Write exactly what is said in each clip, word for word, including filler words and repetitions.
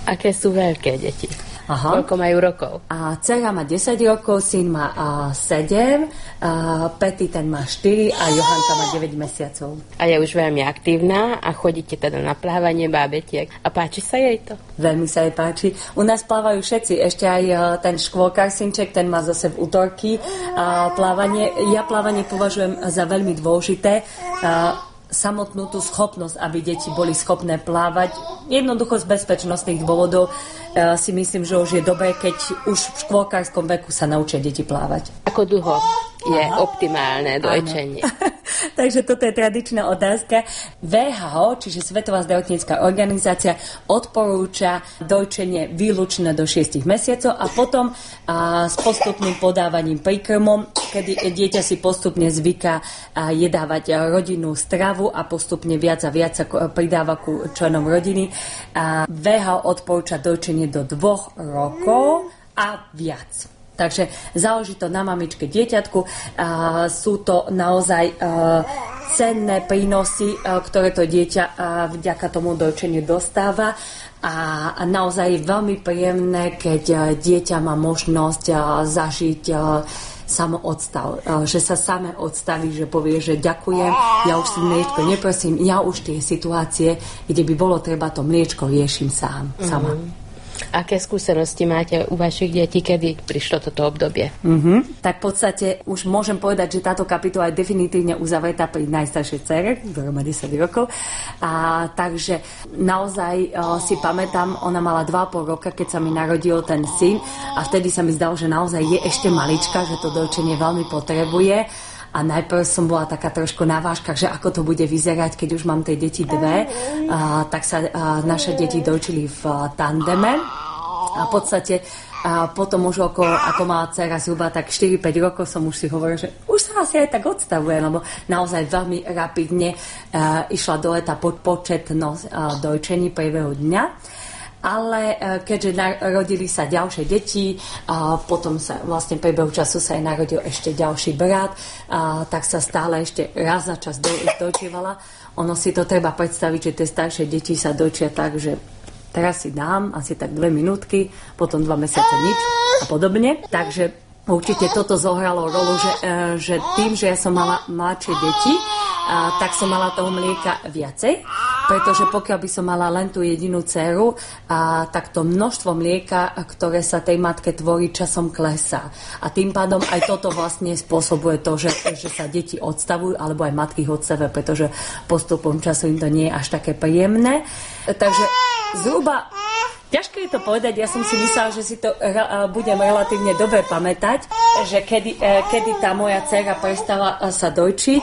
Aké sú veľké deti? Aha. Koľko majú rokov? A dcera má desať rokov, syn má a, sedem, a Pety ten má štyri a Johanka má deväť mesiacov. A je už veľmi aktívna a chodíte teda na plávanie bábetiek. A páči sa jej to? Veľmi sa jej páči. U nás plávajú všetci, ešte aj ten škôlkar synček, ten má zase v útorky a plávanie. Ja plávanie považujem za veľmi dôležité. A samotnú tú schopnosť, aby deti boli schopné plávať. Jednoducho z bezpečnostných dôvodov e, si myslím, že už je dobré, keď už v škôlkarskom veku sa naučia deti plávať. Ako dlho je Aha. optimálne dojčenie? Takže toto je tradičná otázka. vé há ó, čiže Svetová zdravotnícka organizácia, odporúča dojčenie výlučné do šiestich mesiacov a potom a, s postupným podávaním príkrmom, kedy dieťa si postupne zvyká a, jedávať rodinnú stravu a postupne viac a viac ako pridáva ku členom rodiny. A vé há ó odporúča dojčenie do dvoch rokov a viac. Takže záleží to na mamičke dieťatku. A sú to naozaj a, cenné prínosy, a, ktoré to dieťa a, vďaka tomu dojčeniu dostáva. A, a naozaj je veľmi príjemné, keď a, dieťa má možnosť a, zažiť a, samoodstav, že sa same odstaví, že povie, že ďakujem, ja už si mliečko neprosím, ja už tie situácie, kde by bolo treba to mliečko, riešim sám, mm-hmm. sama. Aké skúsenosti máte u vašich detí, kedy prišlo toto obdobie? Mm-hmm. Tak v podstate už môžem povedať, že táto kapitola je definitívne uzavretá pri najstaršej dcere, ktorá má desať rokov. A, takže naozaj o, si pamätám, ona mala dva a pol roka, keď sa mi narodil ten syn a vtedy sa mi zdalo, že naozaj je ešte malička, že to dojčenie veľmi potrebuje. A najprv som bola taká trošku na vážkach, že ako to bude vyzerať, keď už mám tie deti dve. A, tak sa a, naše deti dojčili v a, tandeme. A v podstate a potom už ako, ako mala dcera zhruba tak štyri päť rokov som už si hovorila, že už sa asi aj tak odstavuje, lebo naozaj veľmi rapidne a, išla dole tá početnosť a, dojčení prvého dňa. Ale keďže narodili sa ďalšie deti a potom sa vlastne priebehu času sa aj narodil ešte ďalší brat, a tak sa stále ešte raz za čas do, dojčievala. Ono si to treba predstaviť, že tie staršie deti sa dojčia tak, že teraz si dám asi tak dve minútky, potom dva mesiace nič a podobne. Takže určite toto zohralo rolu, že, že tým, že ja som mala mladšie deti, a, tak som mala toho mlieka viacej, pretože pokiaľ by som mala len tú jedinú dceru, a, tak to množstvo mlieka, ktoré sa tej matke tvorí, časom klesá. A tým pádom aj toto vlastne spôsobuje to, že, že sa deti odstavujú, alebo aj matky ich odstavia, pretože postupom času im to nie je až také príjemné. Takže zhruba ťažké je to povedať, ja som si myslela, že si to re- budem relatívne dobre pamätať, že kedy, kedy tá moja dcera prestala sa dojčiť,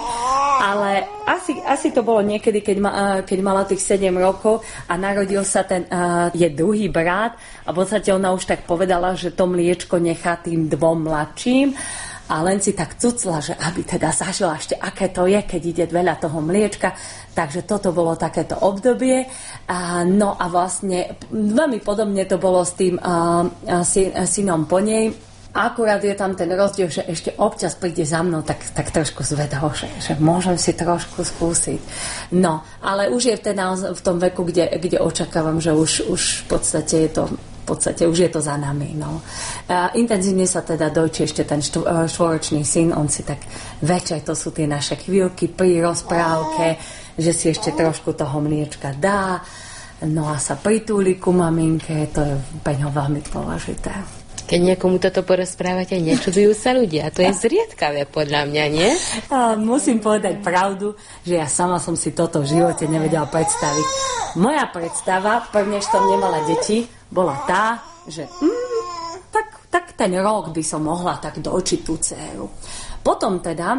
ale asi, asi to bolo niekedy, keď, ma, keď mala tých sedem rokov a narodil sa ten uh, je druhý brat a v podstate ona už tak povedala, že to mliečko nechá tým dvom mladším. A len si tak cucla, že aby teda zažila ešte, aké to je, keď ide veľa toho mliečka. Takže toto bolo takéto obdobie. A, no a vlastne veľmi podobne to bolo s tým a, a, syn, a synom po nej. Akurát je tam ten rozdiel, že ešte občas príde za mnou tak, tak trošku zvedavo, že, že môžem si trošku skúsiť. No, ale už je teda v tom veku, kde, kde očakávam, že už, už v podstate je to v podstate už je to za nami. No. A intenzívne sa teda dojčí ešte ten štv- štvoročný syn, on si tak večer, to sú tie naše chvíľky pri rozprávke, že si ešte trošku toho mliečka dá, no a sa pritúli ku maminke, to je pre ňo veľmi dôležité. Keď niekomu toto porozprávate, nečudujú sa ľudia. To je zriedkavé podľa mňa, nie? A musím povedať pravdu, že ja sama som si toto v živote nevedela predstaviť. Moja predstava, prvne, že som nemala deti, bola tá, že mm, tak, tak ten rok by som mohla tak dojčiť tú dceru. Potom teda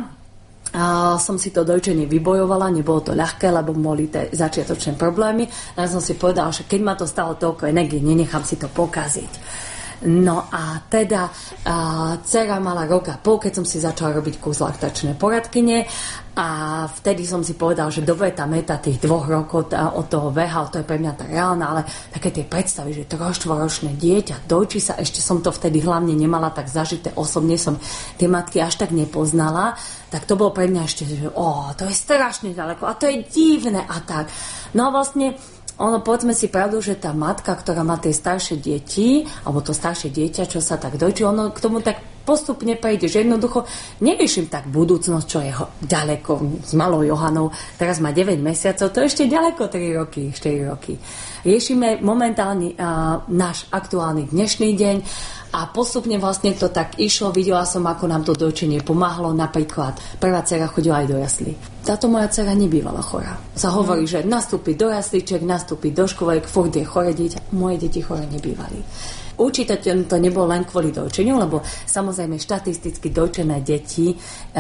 a som si to dojčenie vybojovala, nebolo to ľahké, lebo boli tie začiatočné problémy. A ja som si povedala, že keď ma to stalo toľko energie, nenechám si to pokaziť. No a teda a, dcera mala rok a pol, keď som si začala robiť kurz laktačné poradkyne a vtedy som si povedal, že dobre, tá meta tých dvoch rokov tá, od toho vé há ó, to je pre mňa tá reálna, ale také tie predstavy, že troštvoročné dieťa dojčí sa, ešte som to vtedy hlavne nemala tak zažité, osobne som tie matky až tak nepoznala, tak to bolo pre mňa ešte, že ó, to je strašne ďaleko a to je divné a tak. No a vlastne ono, povedzme si pravdu, že tá matka, ktorá má tie staršie deti, alebo to staršie dieťa, čo sa tak dojčí, ono k tomu tak postupne prejde, že jednoducho nevyším tak budúcnosť, čo je ho, ďaleko s malou Johanou, teraz má deväť mesiacov, to je ešte ďaleko tri roky, štyri roky. Riešime momentálne uh, náš aktuálny dnešný deň a postupne vlastne to tak išlo, videla som, ako nám to dojčenie pomáhalo, napríklad prvá dcera chodila aj do jaslí. Táto moja dcera nebývala chorá. Sa hovorí, že nastúpi do jaslíček, nastúpi do škôlek, furt je choré dieťa. Moje deti choré nebývali. Určite to nebolo len kvôli dojčeniu, lebo samozrejme štatisticky dojčené deti e,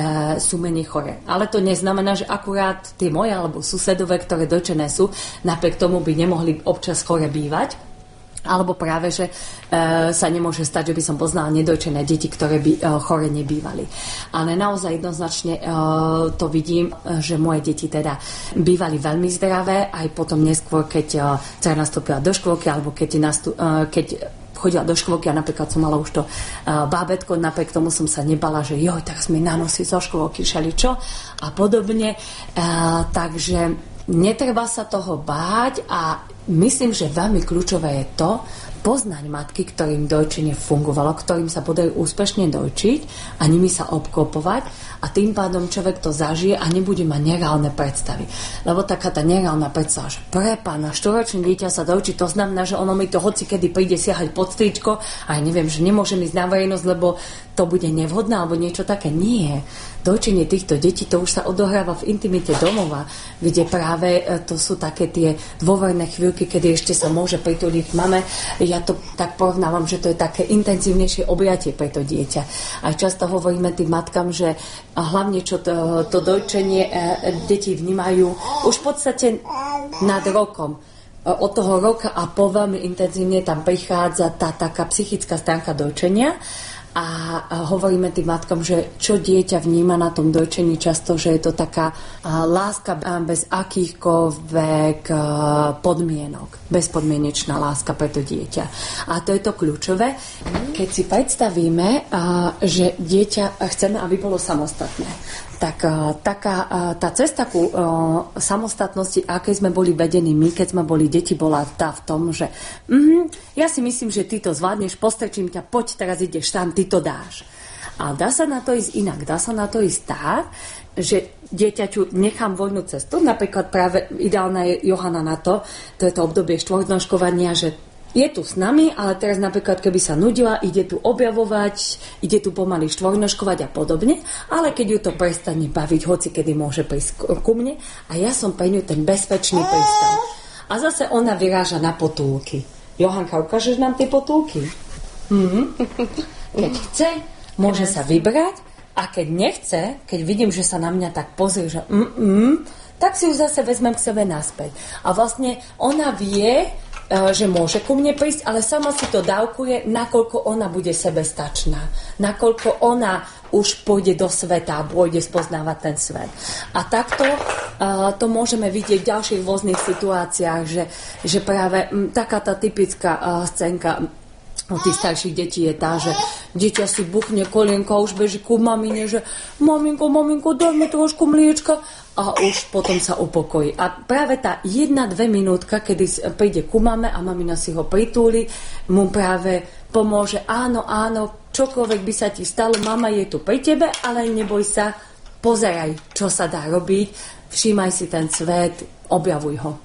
sú menej choré. Ale to neznamená, že akurát tie moje alebo susedové, ktoré dojčené sú, napriek tomu by nemohli občas chore bývať. Alebo práve, že e, sa nemôže stať, že by som poznala nedojčené deti, ktoré by e, chore nebývali. Ale naozaj jednoznačne e, to vidím, že moje deti teda bývali veľmi zdravé, aj potom neskôr, keď e, dcera nastúpila do škôlky, alebo keď, nastú, e, keď chodila do škôlky a napríklad som mala už to uh, bábätko, napriek tomu som sa nebala, že joj, teraz mi nanosí zo škôlky všeličo a podobne. Uh, takže netreba sa toho báť a myslím, že veľmi kľúčové je to, poznať matky, ktorým dojčenie fungovalo, ktorým sa podarí úspešne dojčiť a nimi sa obklopovať a tým pádom človek to zažije a nebude mať nereálne predstavy. Lebo taká tá nereálna predstava, že pre pána štvoročné dieťa sa dojčí, to znamená, že ono mi to hoci kedy príde siahať pod stričko a ja neviem, že nemôžem ísť na verejnosť, lebo to bude nevhodné alebo niečo také. Nie. Dojčenie týchto detí to už sa odohráva v intimite domova, kde práve to sú také tie dôverné chvíľky, kedy ešte sa môže prituliť mame. Ja to tak porovnávam, že to je také intenzívnejšie objatie pre to dieťa. A často hovoríme tým matkám, že hlavne čo to, to dojčenie deti vnímajú už v podstate nad rokom. Od toho roka a po veľmi intenzívne tam prichádza tá taká psychická stránka dojčenia. A hovoríme tým matkom, že čo dieťa vníma na tom dojčení často, že je to taká láska bez akýchkoľvek podmienok. Bezpodmienečná láska pre to dieťa. A to je to kľúčové. Keď si predstavíme, že dieťa chceme, aby bolo samostatné, tak taká, tá cesta ku samostatnosti, aké sme boli vedení my, keď sme boli deti, bola tá v tom, že mm, ja si myslím, že ty to zvládneš, postrčím ťa, poď, teraz ideš tam, ty to dáš. A dá sa na to ísť inak, dá sa na to ísť tak, že dieťaťu nechám voľnú cestu, napríklad práve ideálna je Johana na to, to je to obdobie štvornožkovania, že je tu s nami, ale teraz napríklad, keby sa nudila, ide tu objavovať, ide tu pomaly štvornožkovať a podobne, ale keď ju to prestane baviť, hoci kedy môže prísť ku mne a ja som pre ňu ten bezpečný prístav. A zase ona vyráža na potulky. Johanka, ukážeš nám tie potulky? Mhm. Keď chce, môže sa vybrať a keď nechce, keď vidím, že sa na mňa tak pozrie, že mm-mm, tak si ju zase vezmem k sebe naspäť. A vlastne ona vie, že môže ku mne prísť, ale sama si to dávkuje, nakoľko ona bude sebestačná. Nakoľko ona už pôjde do sveta a pôjde spoznávať ten svet. A takto uh, to môžeme vidieť v ďalších rôznych situáciách, že, že práve m, taká tá typická uh, scénka u tých starších detí je tá, že dieťa si buchne kolienko a už beží ku mamine, že maminko, maminko, daj mi trošku mliečka a už potom sa upokojí. A práve tá jedna, dve minútka, kedy príde ku mame a mamina si ho pritúli, mu práve pomôže, áno, áno, čokoľvek by sa ti stalo, mama je tu pri tebe, ale neboj sa, pozeraj, čo sa dá robiť, všímaj si ten svet, objavuj ho.